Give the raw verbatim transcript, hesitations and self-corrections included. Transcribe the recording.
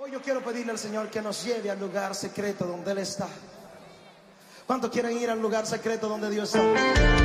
Hoy yo quiero pedirle al Señor que nos lleve al lugar secreto donde Él está. ¿Cuántos quieren ir al lugar secreto donde Dios está?